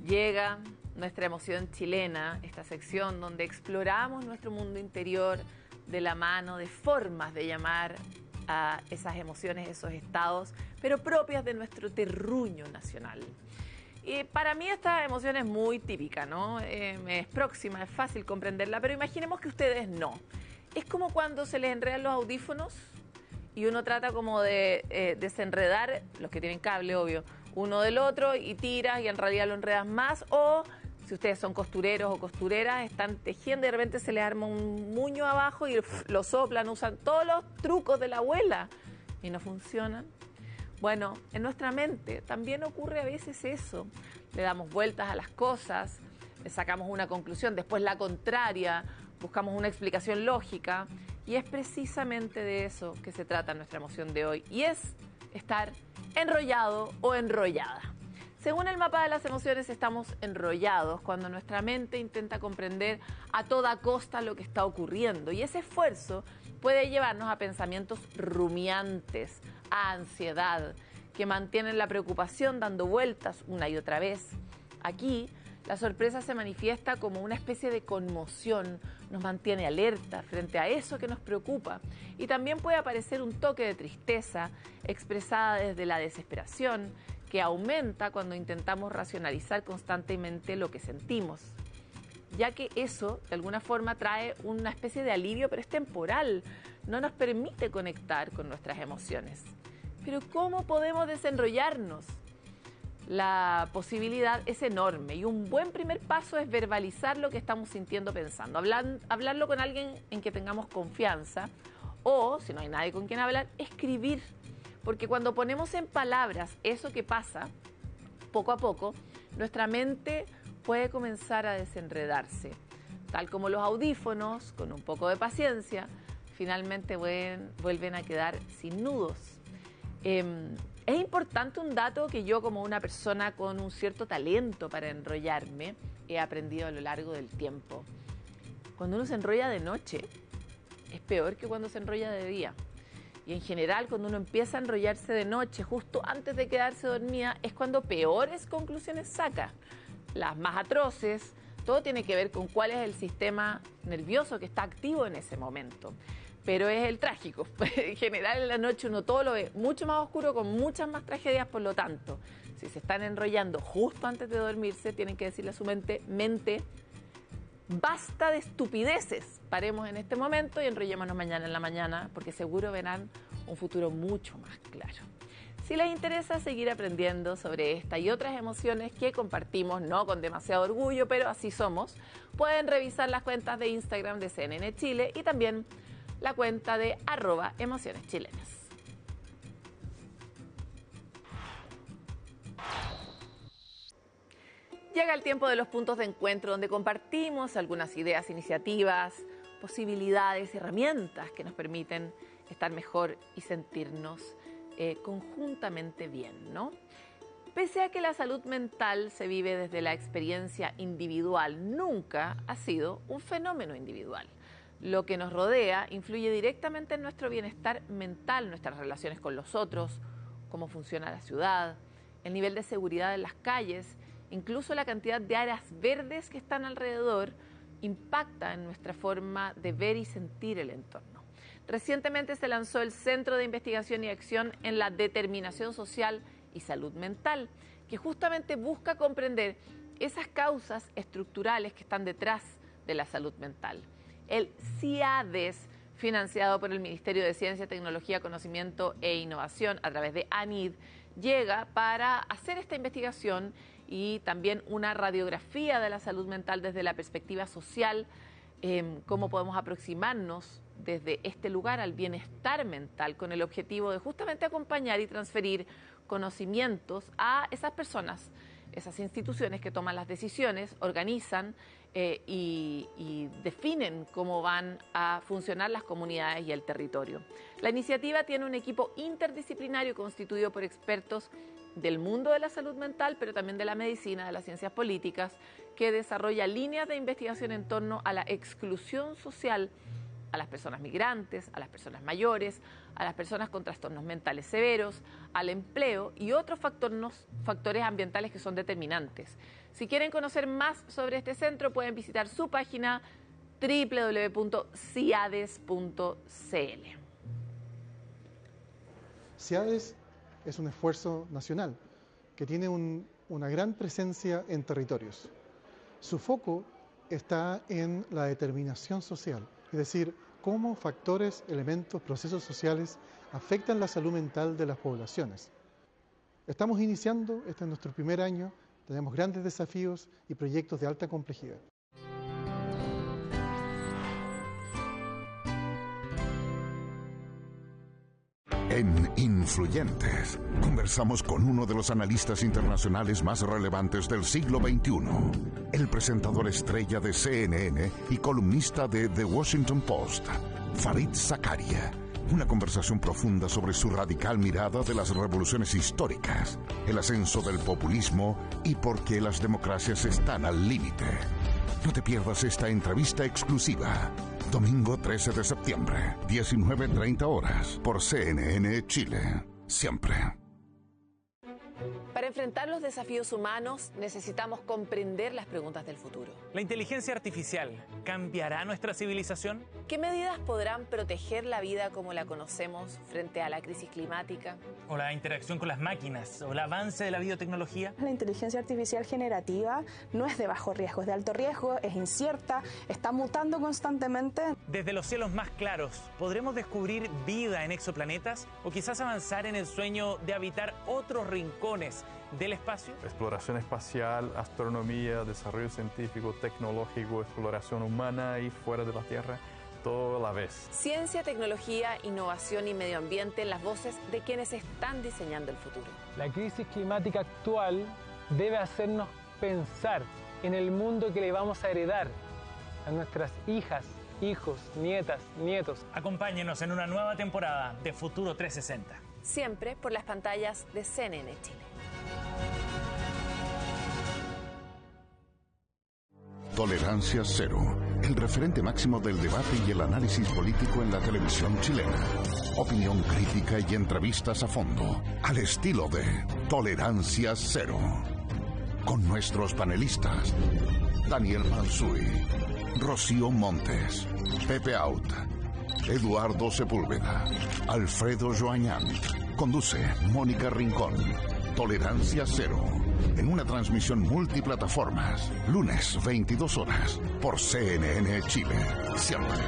Llega nuestra emoción chilena, esta sección donde exploramos nuestro mundo interior de la mano de formas de llamar a esas emociones, esos estados, pero propias de nuestro terruño nacional. Y para mí esta emoción es muy típica, ¿no? Es próxima, es fácil comprenderla, pero imaginemos que ustedes no. Es como cuando se les enredan los audífonos y uno trata como de desenredar, los que tienen cable, obvio, uno del otro y tiras y en realidad lo enredas más, o si ustedes son costureros o costureras, están tejiendo y de repente se les arma un muño abajo y lo soplan, usan todos los trucos de la abuela y no funcionan. Bueno, en nuestra mente también ocurre a veces eso. Le damos vueltas a las cosas, le sacamos una conclusión, después la contraria, buscamos una explicación lógica y es precisamente de eso que se trata nuestra emoción de hoy y es estar enrollado o enrollada. Según el mapa de las emociones, estamos enrollados cuando nuestra mente intenta comprender a toda costa lo que está ocurriendo y ese esfuerzo puede llevarnos a pensamientos rumiantes, a ansiedad, que mantienen la preocupación dando vueltas una y otra vez. Aquí, la sorpresa se manifiesta como una especie de conmoción, nos mantiene alerta frente a eso que nos preocupa y también puede aparecer un toque de tristeza expresada desde la desesperación que aumenta cuando intentamos racionalizar constantemente lo que sentimos, ya que eso de alguna forma trae una especie de alivio, pero es temporal, no nos permite conectar con nuestras emociones. Pero ¿cómo podemos desenrollarnos? La posibilidad es enorme y un buen primer paso es verbalizar lo que estamos sintiendo, pensando, hablarlo con alguien en que tengamos confianza o, si no hay nadie con quien hablar, escribir, porque cuando ponemos en palabras eso que pasa, poco a poco, nuestra mente puede comenzar a desenredarse, tal como los audífonos, con un poco de paciencia, finalmente vuelven a quedar sin nudos. Es importante un dato que yo, como una persona con un cierto talento para enrollarme, he aprendido a lo largo del tiempo. Cuando uno se enrolla de noche, es peor que cuando se enrolla de día. Y en general, cuando uno empieza a enrollarse de noche, justo antes de quedarse dormida, es cuando peores conclusiones saca. Las más atroces, todo tiene que ver con cuál es el sistema nervioso que está activo en ese momento. Pero es el trágico. En general, en la noche uno todo lo ve mucho más oscuro, con muchas más tragedias, por lo tanto, si se están enrollando justo antes de dormirse, tienen que decirle a su mente, basta de estupideces, paremos en este momento y enrollémonos mañana en la mañana, porque seguro verán un futuro mucho más claro. Si les interesa seguir aprendiendo sobre esta y otras emociones que compartimos, no con demasiado orgullo, pero así somos, pueden revisar las cuentas de Instagram de CNN Chile y también la cuenta de @emocioneschilenas. Llega el tiempo de los puntos de encuentro donde compartimos algunas ideas, iniciativas, posibilidades, herramientas que nos permiten estar mejor y sentirnos conjuntamente bien, ¿no? Pese a que la salud mental se vive desde la experiencia individual, nunca ha sido un fenómeno individual. Lo que nos rodea influye directamente en nuestro bienestar mental, nuestras relaciones con los otros, cómo funciona la ciudad, el nivel de seguridad en las calles, incluso la cantidad de áreas verdes que están alrededor impacta en nuestra forma de ver y sentir el entorno. Recientemente se lanzó el Centro de Investigación y Acción en la Determinación Social y Salud Mental, que justamente busca comprender esas causas estructurales que están detrás de la salud mental. El CIADES, financiado por el Ministerio de Ciencia, Tecnología, Conocimiento e Innovación a través de ANID, llega para hacer esta investigación y también una radiografía de la salud mental desde la perspectiva social, cómo podemos aproximarnos desde este lugar al bienestar mental con el objetivo de justamente acompañar y transferir conocimientos a esas personas, esas instituciones que toman las decisiones, organizan y definen cómo van a funcionar las comunidades y el territorio. La iniciativa tiene un equipo interdisciplinario constituido por expertos del mundo de la salud mental, pero también de la medicina, de las ciencias políticas, que desarrolla líneas de investigación en torno a la exclusión social a las personas migrantes, a las personas mayores, a las personas con trastornos mentales severos, al empleo y otros factores ambientales que son determinantes. Si quieren conocer más sobre este centro, pueden visitar su página www.ciades.cl. CIADES es un esfuerzo nacional que tiene una gran presencia en territorios. Su foco está en la determinación social, es decir, cómo factores, elementos, procesos sociales afectan la salud mental de las poblaciones. Estamos iniciando, este es nuestro primer año, tenemos grandes desafíos y proyectos de alta complejidad. En Influyentes, conversamos con uno de los analistas internacionales más relevantes del siglo XXI, el presentador estrella de CNN y columnista de The Washington Post, Fareed Zakaria. Una conversación profunda sobre su radical mirada de las revoluciones históricas, el ascenso del populismo y por qué las democracias están al límite. No te pierdas esta entrevista exclusiva. Domingo 13 de septiembre, 19:30 horas, por CNN Chile. Siempre. Para enfrentar los desafíos humanos necesitamos comprender las preguntas del futuro. ¿La inteligencia artificial cambiará nuestra civilización? ¿Qué medidas podrán proteger la vida como la conocemos frente a la crisis climática? ¿O la interacción con las máquinas? ¿O el avance de la biotecnología? La inteligencia artificial generativa no es de bajo riesgo, es de alto riesgo, es incierta, está mutando constantemente. Desde los cielos más claros, ¿podremos descubrir vida en exoplanetas? ¿O quizás avanzar en el sueño de habitar otros rincones del espacio? Exploración espacial, astronomía, desarrollo científico, tecnológico, exploración humana y fuera de la Tierra, todo a la vez. Ciencia, tecnología, innovación y medio ambiente en las voces de quienes están diseñando el futuro. La crisis climática actual debe hacernos pensar en el mundo que le vamos a heredar a nuestras hijas, hijos, nietas, nietos. Acompáñenos en una nueva temporada de Futuro 360. Siempre por las pantallas de CNN Chile. Tolerancia Cero, el referente máximo del debate y el análisis político en la televisión chilena. Opinión crítica y entrevistas a fondo, al estilo de Tolerancia Cero. Con nuestros panelistas, Daniel Mansuy, Rocío Montes, Pepe Out, Eduardo Sepúlveda, Alfredo Joañán. Conduce Mónica Rincón. Tolerancia Cero, en una transmisión multiplataformas, lunes 22 horas, por CNN Chile. Siempre.